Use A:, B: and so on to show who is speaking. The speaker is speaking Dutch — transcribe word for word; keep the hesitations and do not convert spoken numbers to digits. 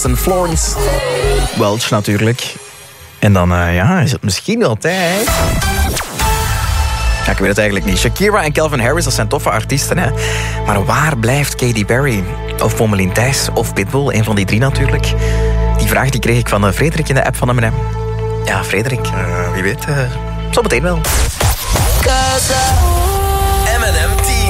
A: En Florence Welch natuurlijk. En dan uh, ja, is het misschien wel tijd. Ja, ik weet het eigenlijk niet. Shakira en Calvin Harris, dat zijn toffe artiesten, hè. Maar waar blijft Katy Perry? Of Pommelien Thijs, of Pitbull, een van die drie natuurlijk. Die vraag die kreeg ik van uh, Frederik in de app van M en M. Ja, Frederik, uh, wie weet, uh, zo meteen wel. M en M team.